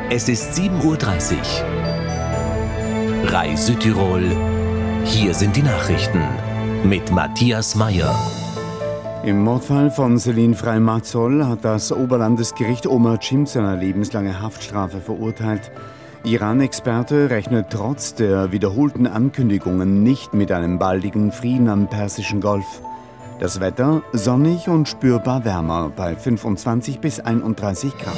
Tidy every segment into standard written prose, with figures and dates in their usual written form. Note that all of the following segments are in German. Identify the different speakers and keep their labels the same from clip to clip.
Speaker 1: Es ist 7:30 Uhr. Rai Südtirol. Hier sind die Nachrichten mit Matthias Meyer.
Speaker 2: Im Mordfall von Celine Frey-Matzohl hat das Oberlandesgericht Omar Cim zu einer lebenslangen Haftstrafe verurteilt. Iran-Experte rechnet trotz der wiederholten Ankündigungen nicht mit einem baldigen Frieden am Persischen Golf. Das Wetter sonnig und spürbar wärmer bei 25 bis 31 Grad.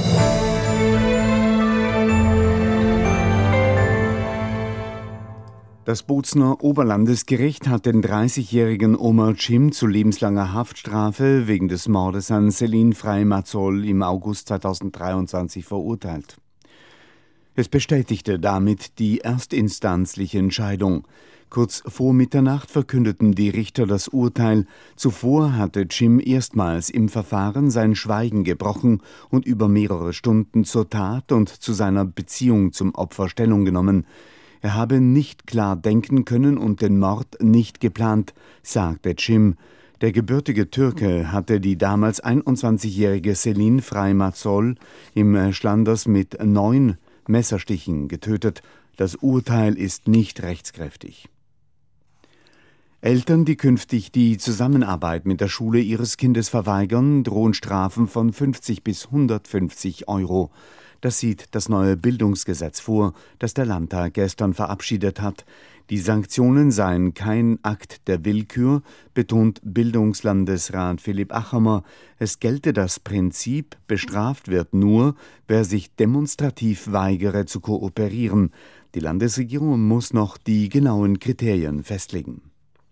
Speaker 2: Das Bozner Oberlandesgericht hat den 30-jährigen Omar Cim zu lebenslanger Haftstrafe wegen des Mordes an Celine Frey-Matzohl im August 2023 verurteilt. Es bestätigte damit die erstinstanzliche Entscheidung. Kurz vor Mitternacht verkündeten die Richter das Urteil. Zuvor hatte Cim erstmals im Verfahren sein Schweigen gebrochen und über mehrere Stunden zur Tat und zu seiner Beziehung zum Opfer Stellung genommen. Er habe nicht klar denken können und den Mord nicht geplant, sagte Cim. Der gebürtige Türke hatte die damals 21-jährige Celine Frey-Matzohl im Schlanders mit 9 Messerstichen getötet. Das Urteil ist nicht rechtskräftig. Eltern, die künftig die Zusammenarbeit mit der Schule ihres Kindes verweigern, drohen Strafen von 50 bis 150 Euro. Das sieht das neue Bildungsgesetz vor, das der Landtag gestern verabschiedet hat. Die Sanktionen seien kein Akt der Willkür, betont Bildungslandesrat Philipp Achamer. Es gelte das Prinzip, bestraft wird nur, wer sich demonstrativ weigere zu kooperieren. Die Landesregierung muss noch die genauen Kriterien festlegen.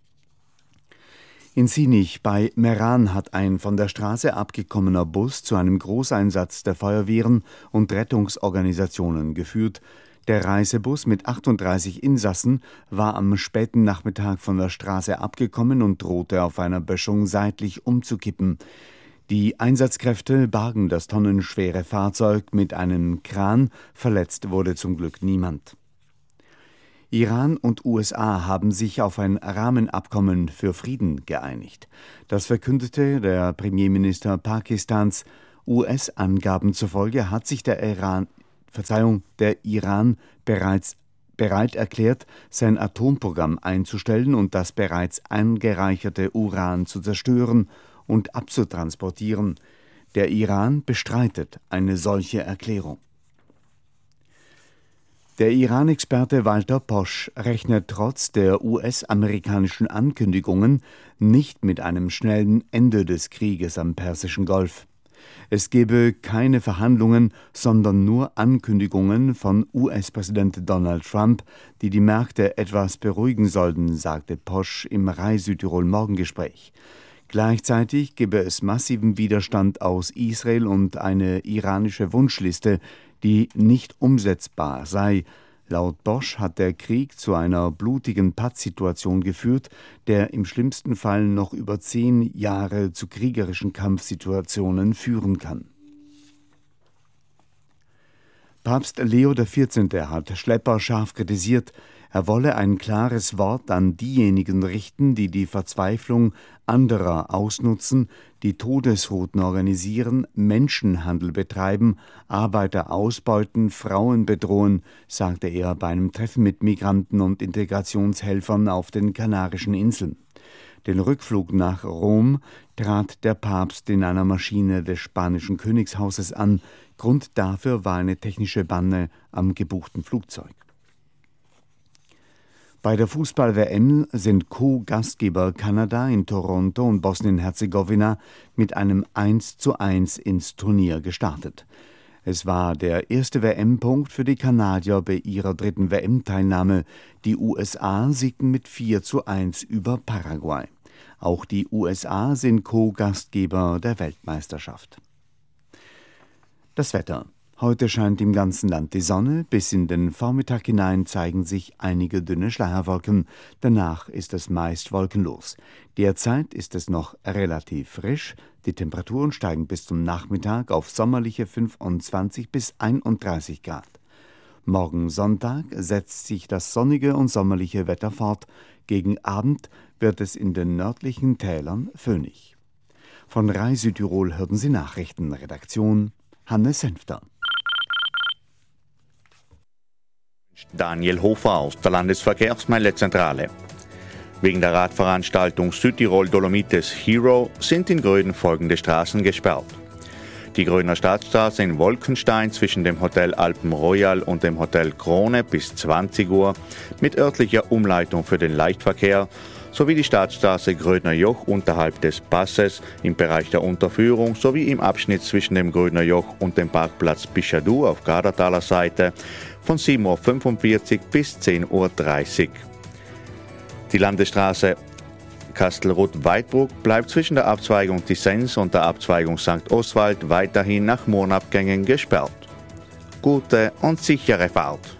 Speaker 2: In Sinich bei Meran hat ein von der Straße abgekommener Bus zu einem Großeinsatz der Feuerwehren und Rettungsorganisationen geführt. Der Reisebus mit 38 Insassen war am späten Nachmittag von der Straße abgekommen und drohte auf einer Böschung seitlich umzukippen. Die Einsatzkräfte bargen das tonnenschwere Fahrzeug mit einem Kran, verletzt wurde zum Glück niemand. Iran und USA haben sich auf ein Rahmenabkommen für Frieden geeinigt. Das verkündete der Premierminister Pakistans. US-Angaben zufolge hat sich der Iran bereits bereit erklärt, sein Atomprogramm einzustellen und das bereits angereicherte Uran zu zerstören und abzutransportieren. Der Iran bestreitet eine solche Erklärung. Der Iran-Experte Walter Posch rechnet trotz der US-amerikanischen Ankündigungen nicht mit einem schnellen Ende des Krieges am Persischen Golf. Es gebe keine Verhandlungen, sondern nur Ankündigungen von US-Präsident Donald Trump, die die Märkte etwas beruhigen sollten, sagte Posch im Rai Südtirol Morgengespräch. Gleichzeitig gebe es massiven Widerstand aus Israel und eine iranische Wunschliste, die nicht umsetzbar sei. Laut Posch hat der Krieg zu einer blutigen Pattsituation geführt, der im schlimmsten Fall noch über 10 Jahre zu kriegerischen Kampfsituationen führen kann. Papst Leo XIV. Hat Schlepper scharf kritisiert. Er wolle ein klares Wort an diejenigen richten, die die Verzweiflung anderer ausnutzen, die Todesrouten organisieren, Menschenhandel betreiben, Arbeiter ausbeuten, Frauen bedrohen, sagte er bei einem Treffen mit Migranten und Integrationshelfern auf den Kanarischen Inseln. Den Rückflug nach Rom trat der Papst in einer Maschine des spanischen Königshauses an. Grund dafür war eine technische Panne am gebuchten Flugzeug. Bei der Fußball-WM sind Co-Gastgeber Kanada in Toronto und Bosnien-Herzegowina mit einem 1:1 ins Turnier gestartet. Es war der erste WM-Punkt für die Kanadier bei ihrer 3. WM-Teilnahme. Die USA siegten mit 4:1 über Paraguay. Auch die USA sind Co-Gastgeber der Weltmeisterschaft. Das Wetter. Heute scheint im ganzen Land die Sonne, bis in den Vormittag hinein zeigen sich einige dünne Schleierwolken, danach ist es meist wolkenlos. Derzeit ist es noch relativ frisch, die Temperaturen steigen bis zum Nachmittag auf sommerliche 25 bis 31 Grad. Morgen Sonntag setzt sich das sonnige und sommerliche Wetter fort, gegen Abend wird es in den nördlichen Tälern föhnig. Von Rai Südtirol hörten Sie Nachrichten, Redaktion Hannes Senfter.
Speaker 3: Daniel Hofer aus der Landesverkehrsmeldezentrale. Wegen der Radveranstaltung Südtirol Dolomites Hero sind in Gröden folgende Straßen gesperrt. Die Grödner Stadtstraße in Wolkenstein zwischen dem Hotel Alpen Royal und dem Hotel Krone bis 20 Uhr mit örtlicher Umleitung für den Leichtverkehr sowie die Stadtstraße Grödner Joch unterhalb des Passes im Bereich der Unterführung sowie im Abschnitt zwischen dem Grödner Joch und dem Parkplatz Bischadu auf Gardertaler Seite von 7.45 Uhr bis 10.30 Uhr. Die Landesstraße Kastelruth-Weidbruck bleibt zwischen der Abzweigung Tissens und der Abzweigung St. Oswald weiterhin nach Mondabgängen gesperrt. Gute und sichere Fahrt!